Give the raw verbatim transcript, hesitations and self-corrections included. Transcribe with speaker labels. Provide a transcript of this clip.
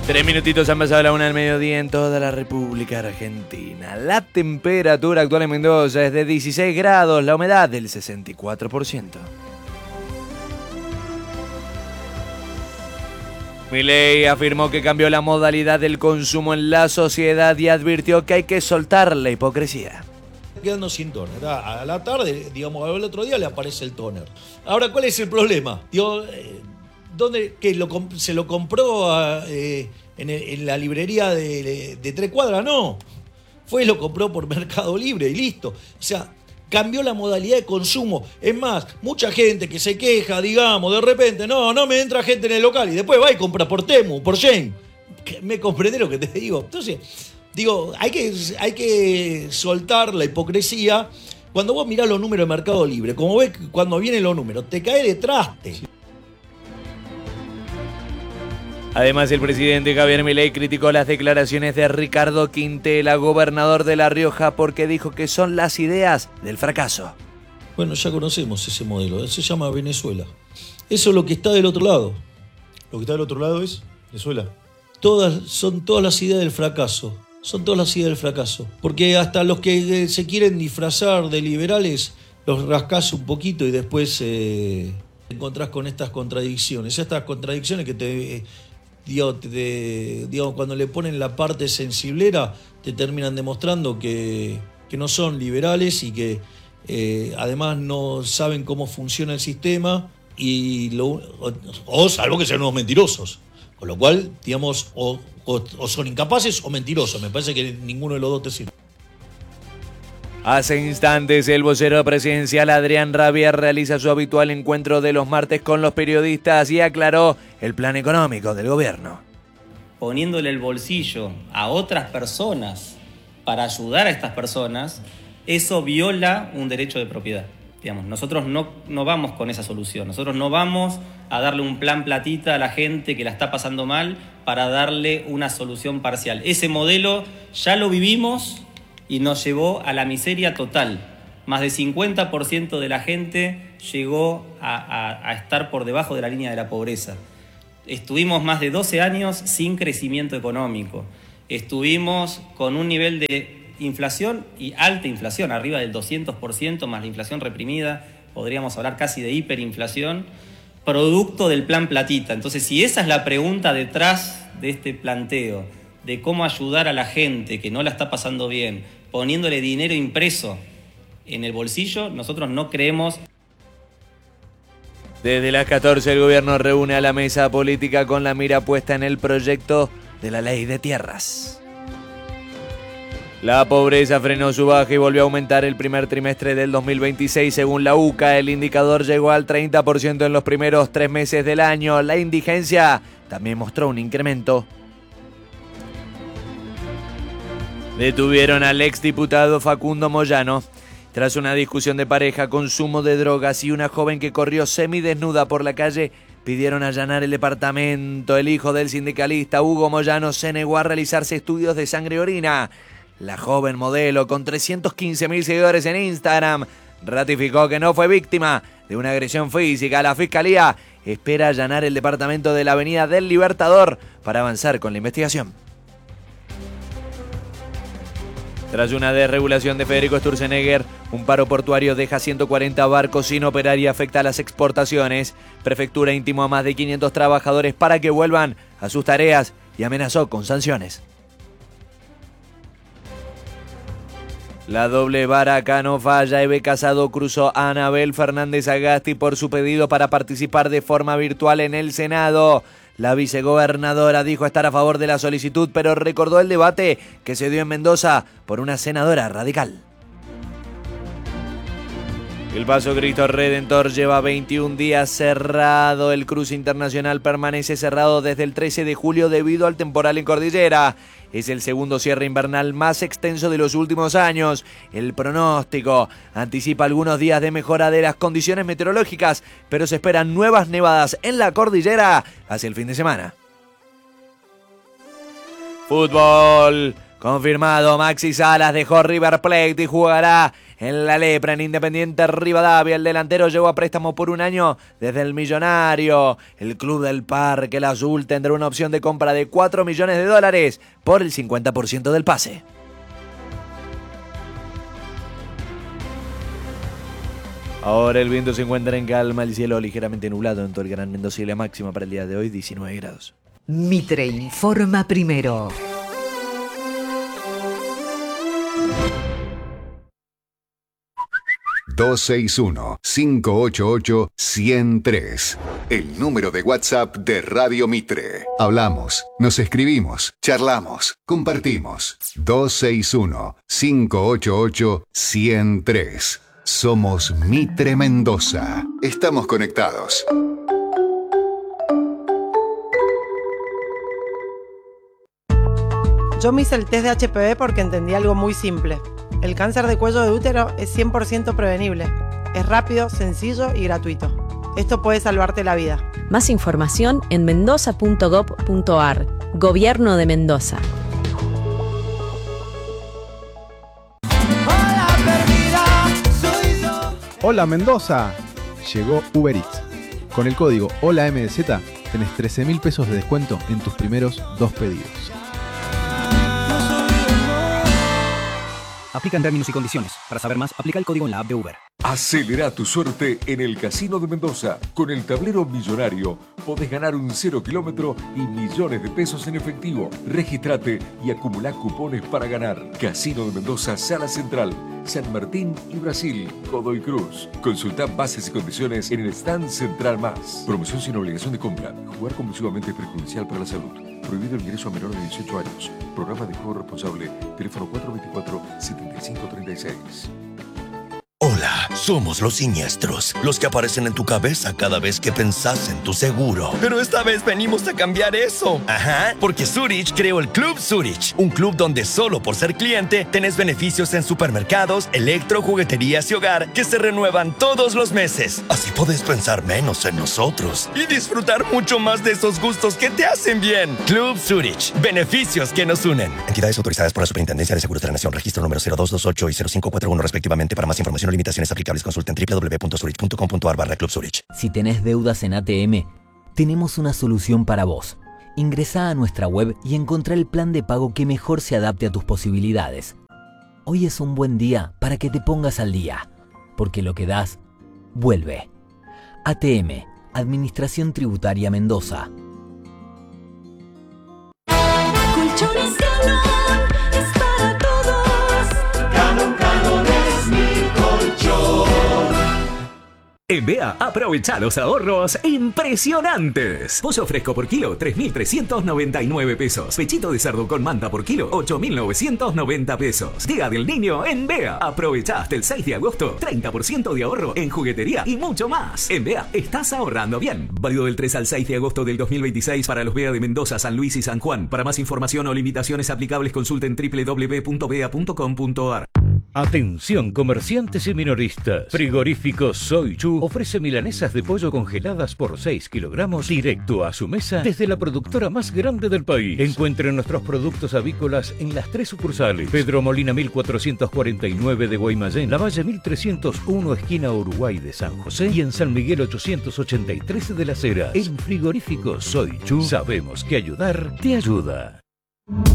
Speaker 1: Tres minutitos han pasado la una del mediodía en toda la República Argentina. La temperatura actual en Mendoza es de dieciséis grados, la humedad del sesenta y cuatro por ciento. Milei afirmó que cambió la modalidad del consumo en la sociedad y advirtió que hay que soltar la hipocresía.
Speaker 2: Quedando sin toner. A la tarde, digamos, al otro día le aparece el toner. Ahora, ¿cuál es el problema? Digo, ¿dónde que lo, se lo compró a, eh, en, en la librería de, de Tres Cuadras? No. Fue y lo compró por Mercado Libre y listo. O sea, cambió la modalidad de consumo. Es más, mucha gente que se queja, digamos, de repente, no, no me entra gente en el local y después va y compra por Temu, por Shein. ¿Me comprendés lo que te digo? Entonces, digo, hay que, hay que soltar la hipocresía. Cuando vos mirás los números de Mercado Libre, como ves cuando vienen los números, te cae de traste.
Speaker 1: Además, el presidente Javier Milei criticó las declaraciones de Ricardo Quintela, gobernador de La Rioja, porque dijo que son las ideas del fracaso.
Speaker 2: Bueno, ya conocemos ese modelo, se llama Venezuela. Eso es lo que está del otro lado.
Speaker 3: Lo que está del otro lado es Venezuela.
Speaker 2: Todas, son todas las ideas del fracaso. Son todas las ideas del fracaso. Porque hasta los que se quieren disfrazar de liberales, los rascás un poquito y después eh, te encontrás con estas contradicciones. Estas contradicciones que te... Eh, Digo, te, digo, cuando le ponen la parte sensiblera, te terminan demostrando que, que no son liberales y que eh, además no saben cómo funciona el sistema, y lo, o, o salvo que sean unos mentirosos. Con lo cual, digamos, o, o, o son incapaces o mentirosos. Me parece que ninguno de los dos te sirve.
Speaker 1: Hace instantes, el vocero presidencial Adrián Rabier realiza su habitual encuentro de los martes con los periodistas y aclaró el plan económico del gobierno.
Speaker 4: Poniéndole el bolsillo a otras personas para ayudar a estas personas, eso viola un derecho de propiedad. Digamos, nosotros no, no vamos con esa solución. Nosotros no vamos a darle un plan platita a la gente que la está pasando mal para darle una solución parcial. Ese modelo ya lo vivimos y nos llevó a la miseria total. Más del cincuenta por ciento de la gente llegó a, a, a estar por debajo de la línea de la pobreza. Estuvimos más de doce años sin crecimiento económico. Estuvimos con un nivel de inflación y alta inflación, arriba del doscientos por ciento, más la inflación reprimida, podríamos hablar casi de hiperinflación, producto del plan platita. Entonces, si esa es la pregunta detrás de este planteo, de cómo ayudar a la gente que no la está pasando bien, poniéndole dinero impreso en el bolsillo, nosotros no creemos.
Speaker 1: Desde las catorce el gobierno reúne a la mesa política con la mira puesta en el proyecto de la ley de tierras. La pobreza frenó su baja y volvió a aumentar el primer trimestre del dos mil veintiséis. Según la U C A, el indicador llegó al treinta por ciento en los primeros tres meses del año. La indigencia también mostró un incremento. Detuvieron al exdiputado Facundo Moyano tras una discusión de pareja, consumo de drogas y una joven que corrió semidesnuda por la calle. Pidieron allanar el departamento. El hijo del sindicalista Hugo Moyano se negó a realizarse estudios de sangre y orina. La joven modelo, con trescientos quince mil seguidores en Instagram, ratificó que no fue víctima de una agresión física. La fiscalía espera allanar el departamento de la Avenida del Libertador para avanzar con la investigación. Tras una desregulación de Federico Sturzenegger, un paro portuario deja ciento cuarenta barcos sin operar y afecta a las exportaciones. Prefectura intimó a más de quinientos trabajadores para que vuelvan a sus tareas y amenazó con sanciones. La doble vara acá no falla. Eve Casado cruzó a Anabel Fernández Agasti por su pedido para participar de forma virtual en el Senado. La vicegobernadora dijo estar a favor de la solicitud, pero recordó el debate que se dio en Mendoza por una senadora radical. El Paso Cristo Redentor lleva veintiún días cerrado. El cruce internacional permanece cerrado desde el trece de julio debido al temporal en cordillera. Es el segundo cierre invernal más extenso de los últimos años. El pronóstico anticipa algunos días de mejora de las condiciones meteorológicas, pero se esperan nuevas nevadas en la cordillera hacia el fin de semana. Fútbol. Confirmado, Maxi Salas dejó River Plate y jugará En la lepra, en Independiente Rivadavia, el delantero llegó a préstamo por un año desde el Millonario. El Club del Parque, el Azul, tendrá una opción de compra de cuatro millones de dólares por el cincuenta por ciento del pase. Ahora el viento se encuentra en calma, el cielo ligeramente nublado en todo el Gran Mendoza y la máxima para el día de hoy, diecinueve grados.
Speaker 5: Mitre informa primero.
Speaker 6: dos seis uno, cinco ocho ocho, uno cero tres. El número de WhatsApp de Radio Mitre. Hablamos, nos escribimos, charlamos, compartimos. dos seis uno, cinco ocho ocho, uno cero tres. Somos Mitre Mendoza. Estamos conectados.
Speaker 7: Yo me hice el test de H P V porque entendí algo muy simple. El cáncer de cuello de útero es cien por ciento prevenible. Es rápido, sencillo y gratuito. Esto puede salvarte la vida.
Speaker 8: Más información en mendoza punto gob punto ar. Gobierno de Mendoza.
Speaker 9: Hola Mendoza. Llegó Uber Eats. Con el código Hola M D Z tenés trece mil pesos de descuento en tus primeros dos pedidos.
Speaker 10: Aplican términos y condiciones. Para saber más, aplica el código en la app de Uber.
Speaker 11: Acelera tu suerte en el Casino de Mendoza. Con el tablero millonario podés ganar un cero kilómetro y millones de pesos en efectivo. Regístrate y acumulá cupones para ganar. Casino de Mendoza, Sala Central, San Martín y Brasil, Godoy Cruz. Consultá bases y condiciones en el stand Central Más. Promoción sin obligación de compra. Jugar compulsivamente es perjudicial para la salud. Prohibido el ingreso a menores de dieciocho años. Programa de juego responsable. Teléfono cuatro dos cuatro, siete cinco tres seis.
Speaker 12: Hola, somos los siniestros, los que aparecen en tu cabeza cada vez que pensás en tu seguro. Pero esta vez venimos a cambiar eso. Ajá, porque Zurich creó el Club Zurich, un club donde solo por ser cliente tenés beneficios en supermercados, electro, jugueterías y hogar que se renuevan todos los meses. Así podés pensar menos en nosotros y disfrutar mucho más de esos gustos que te hacen bien. Club Zurich, beneficios que nos unen. Entidades autorizadas por la Superintendencia de Seguros de la Nación, registro número cero dos dos ocho y cero cinco cuatro uno respectivamente. Para más información limitaciones aplicables, consulta en doble u doble u doble u punto zurich punto com punto ar barra Club Zurich.
Speaker 13: Si tenés deudas en A T M, tenemos una solución para vos. Ingresá a nuestra web y encontrá el plan de pago que mejor se adapte a tus posibilidades. Hoy es un buen día para que te pongas al día, porque lo que das, vuelve. A T M, Administración Tributaria Mendoza.
Speaker 14: Colchones Galón es para todos. Galón, Galón es mi colchón.
Speaker 15: En Bea, aprovecha los ahorros impresionantes. Pollo fresco por kilo, tres mil trescientos noventa y nueve pesos. Pechito de cerdo con manta por kilo, ocho mil novecientos noventa pesos. Día del Niño en Bea. Aprovecha hasta el seis de agosto, treinta por ciento de ahorro en juguetería y mucho más. En Bea, estás ahorrando bien. Válido del tres al seis de agosto del dos mil veintiséis para los Bea de Mendoza, San Luis y San Juan. Para más información o limitaciones aplicables, consulten doble u doble u doble u punto bea punto com punto ar.
Speaker 16: Atención comerciantes y minoristas. Frigorífico Soy Chu ofrece milanesas de pollo congeladas por seis kilogramos directo a su mesa desde la productora más grande del país. Encuentren nuestros productos avícolas en las tres sucursales. Pedro Molina mil cuatrocientos cuarenta y nueve de Guaymallén, La Valle mil trescientos uno esquina Uruguay de San José y en San Miguel ochocientos ochenta y tres de Las Heras. En Frigorífico Soy Chu sabemos que ayudar te ayuda.